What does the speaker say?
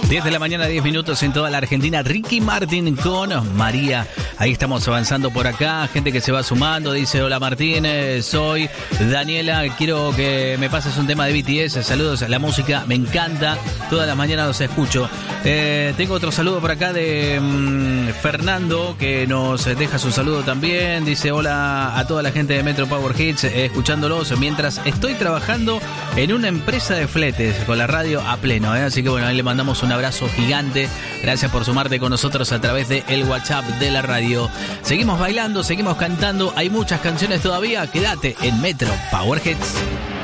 10 de la mañana, 10 minutos en toda la Argentina. Ricky Martin con María. Ahí estamos avanzando por acá. Gente que se va sumando. Dice, hola Martín, soy Daniela. Quiero que me pases un tema de BTS. Saludos, la música me encanta. Todas las mañanas los escucho. Tengo otro saludo por acá de Fernando, que nos deja su saludo también. Dice, hola a toda la gente de Metro Power Hits, escuchándolos mientras estoy trabajando en una empresa de fletes con la radio a pleno. Así que bueno, ahí le mandamos un abrazo gigante. Gracias por sumarte con nosotros a través del WhatsApp de la radio. Seguimos bailando, seguimos cantando. Hay muchas canciones todavía. Quédate en Metro Power Hits.